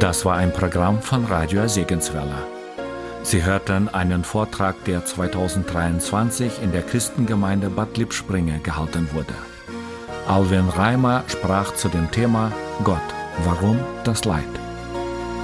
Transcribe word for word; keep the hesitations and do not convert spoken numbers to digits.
Das war ein Programm von Radio Segenswelle. Sie hörten einen Vortrag, der zweitausenddreiundzwanzig in der Christengemeinde Bad Lippspringe gehalten wurde. Alwin Reimer sprach zu dem Thema Gott, warum das Leid?